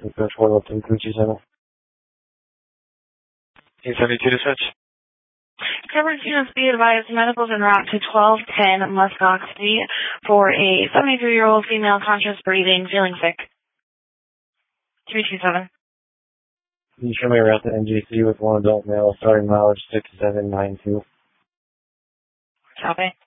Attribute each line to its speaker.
Speaker 1: Coach 402, Gucci 7.
Speaker 2: 872 to switch.
Speaker 3: Coverage units be advised, medicals en route to 1210 Muscog Street for a 73-year-old female conscious breathing, feeling sick. 327.
Speaker 1: Can you show me a route to NJC with one adult male, starting mileage 6792?
Speaker 3: Copy.